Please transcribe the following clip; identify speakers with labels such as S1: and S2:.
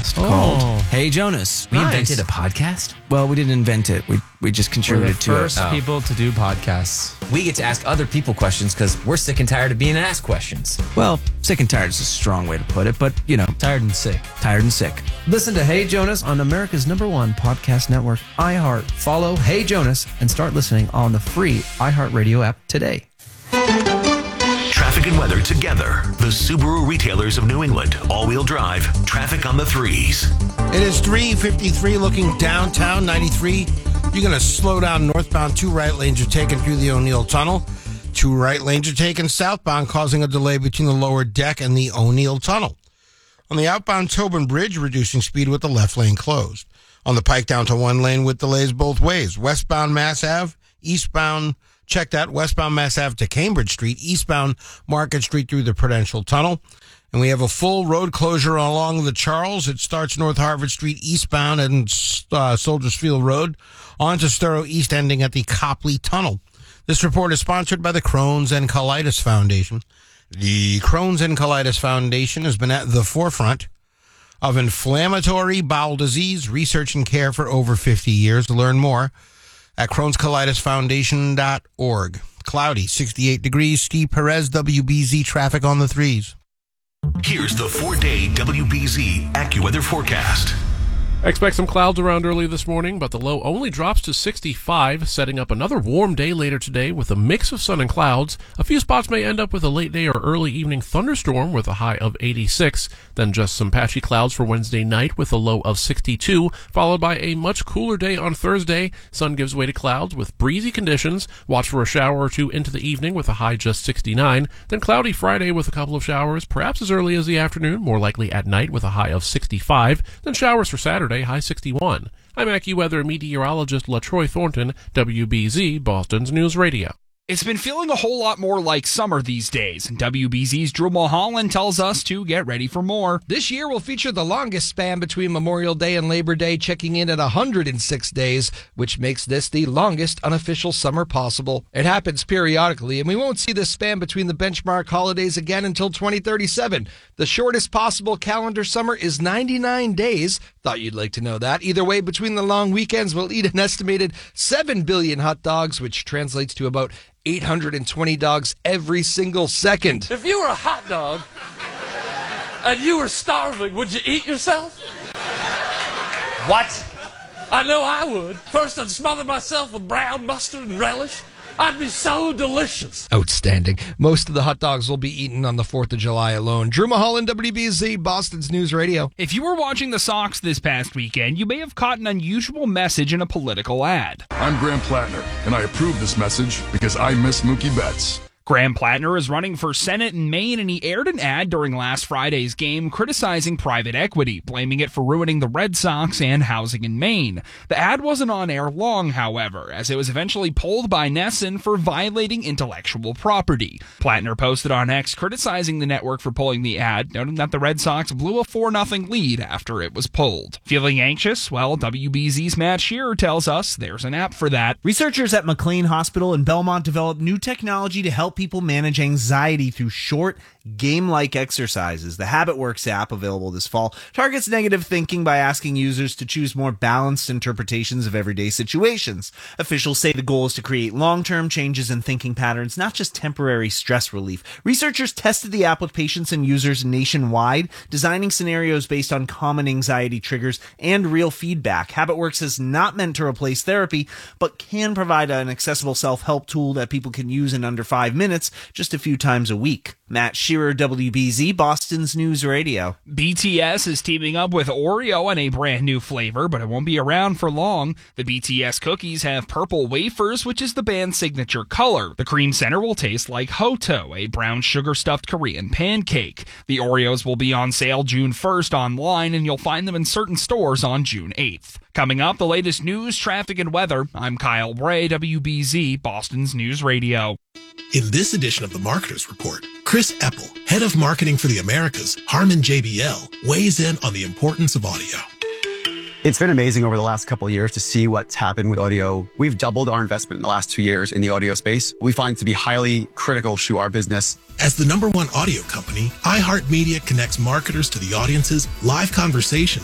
S1: podcast called Hey Jonas.
S2: We invented a podcast?
S1: Well, we didn't invent it. We just contributed to it.
S3: We're the first people to do podcasts.
S2: We get to ask other people questions because we're sick and tired of being asked questions.
S1: Well, sick and tired is a strong way to put it, but,
S3: Tired and sick.
S1: tired and sick.
S4: Listen to Hey Jonas on America's #1 podcast network, iHeart. Follow Hey Jonas and start listening on the free iHeartRadio app today.
S5: Traffic and weather together. The Subaru retailers of New England. All-wheel drive. Traffic on the 3s.
S6: It is 3:53 looking downtown, 93. You're going to slow down northbound. 2 right lanes are taken through the O'Neill Tunnel. 2 right lanes are taken southbound, causing a delay between the lower deck and the O'Neill Tunnel. On the outbound Tobin Bridge, reducing speed with the left lane closed. On the Pike down to 1 lane with delays both ways. Westbound Mass Ave, eastbound, check that, westbound Mass Ave to Cambridge Street, eastbound Market Street through the Prudential Tunnel. And we have a full road closure along the Charles. It starts North Harvard Street eastbound and Soldiers Field Road onto Storrow East, ending at the Copley Tunnel. This report is sponsored by the Crohn's and Colitis Foundation. The Crohn's and Colitis Foundation has been at the forefront of inflammatory bowel disease research and care for over 50 years. To learn more at Crohn'sColitisFoundation.org. Cloudy, 68 degrees. Steve Perez, WBZ traffic on the 3s.
S5: Here's the 4-day WBZ AccuWeather forecast.
S7: Expect some clouds around early this morning, but the low only drops to 65, setting up another warm day later today with a mix of sun and clouds. A few spots may end up with a late day or early evening thunderstorm with a high of 86, then just some patchy clouds for Wednesday night with a low of 62, followed by a much cooler day on Thursday. Sun gives way to clouds with breezy conditions. Watch for a shower or two into the evening with a high just 69, then cloudy Friday with a couple of showers, perhaps as early as the afternoon, more likely at night with a high of 65, then showers for Saturday, high 61. I'm AccuWeather meteorologist LaTroy Thornton, WBZ, Boston's News Radio.
S8: It's been feeling a whole lot more like summer these days, and WBZ's Drew Mulholland tells us to get ready for more.
S9: This year will feature the longest span between Memorial Day and Labor Day, checking in at 106 days, which makes this the longest unofficial summer possible. It happens periodically, and we won't see this span between the benchmark holidays again until 2037. The shortest possible calendar summer is 99 days. Thought you'd like to know that. Either way, between the long weekends, we'll eat an estimated 7 billion hot dogs, which translates to about 820 dogs every single second.
S10: If you were a hot dog and you were starving, would you eat yourself? What? I know I would. First, I'd smother myself with brown mustard and relish. I'd be so delicious.
S9: Outstanding. Most of the hot dogs will be eaten on the 4th of July alone. Drew Mulholland, WBZ, Boston's News Radio.
S8: If you were watching the Sox this past weekend, you may have caught an unusual message in a political ad.
S11: I'm Graham Plattner, and I approve this message because I miss Mookie Betts.
S8: Graham Plattner is running for Senate in Maine, and he aired an ad during last Friday's game criticizing private equity, blaming it for ruining the Red Sox and housing in Maine. The ad wasn't on air long, however, as it was eventually pulled by NESN for violating intellectual property. Plattner posted on X criticizing the network for pulling the ad, noting that the Red Sox blew a 4-0 lead after it was pulled. Feeling anxious? Well, WBZ's Matt Shearer tells us there's an app for that.
S12: Researchers at McLean Hospital in Belmont developed new technology to help people manage anxiety through short, game-like exercises. The HabitWorks app, available this fall, targets negative thinking by asking users to choose more balanced interpretations of everyday situations. Officials say the goal is to create long-term changes in thinking patterns, not just temporary stress relief. Researchers tested the app with patients and users nationwide, designing scenarios based on common anxiety triggers and real feedback. HabitWorks is not meant to replace therapy, but can provide an accessible self-help tool that people can use in under 5 minutes, just a few times a week. Matt Shearer, WBZ, Boston's News Radio.
S8: BTS is teaming up with Oreo on a brand new flavor, but it won't be around for long. The BTS cookies have purple wafers, which is the band's signature color. The cream center will taste like Hoto, a brown sugar-stuffed Korean pancake. The Oreos will be on sale June 1st online, and you'll find them in certain stores on June 8th. Coming up, the latest news, traffic, and weather. I'm Kyle Bray, WBZ, Boston's News Radio.
S13: In this edition of the Marketers Report, Chris Eppel, head of marketing for the Americas, Harman JBL, weighs in on the importance of audio.
S14: It's been amazing over the last couple of years to see what's happened with audio. We've doubled our investment in the last 2 years in the audio space. We find it to be highly critical to our business.
S13: As the #1 audio company, iHeartMedia connects marketers to the audiences, live conversations,